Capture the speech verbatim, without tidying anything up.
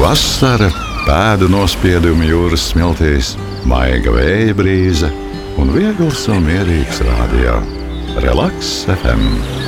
Vasara, pēdu nospiedumi jūras smiltīs, maiga vēja brīze un viegls un mierīgs rādio. Relaks F M.